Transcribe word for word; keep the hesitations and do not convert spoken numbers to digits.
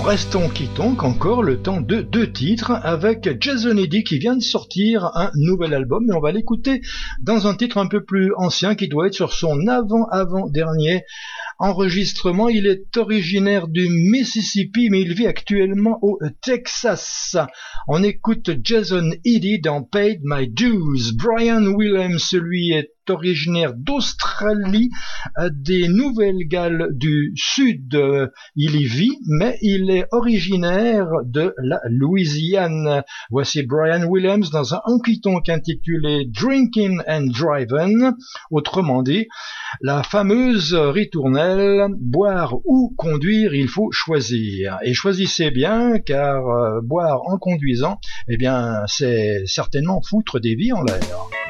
Restons quittons encore le temps de deux titres avec Jason Eddy qui vient de sortir un nouvel album, mais on va l'écouter dans un titre un peu plus ancien qui doit être sur son avant-avant-dernier enregistrement. Il est originaire du Mississippi, mais il vit actuellement au Texas. On écoute Jason Eddy dans Paid My Dues. Brian Williams, lui, est originaire d'Australie, des Nouvelles-Galles du Sud. Il y vit, mais il est originaire de la Louisiane. Voici Brian Williams dans un honky-tonk intitulé Drinking and Driving, autrement dit, la fameuse ritournelle, boire ou conduire, il faut choisir. Et choisissez bien, car euh, boire en conduisant, eh bien, c'est certainement foutre des vies en l'air.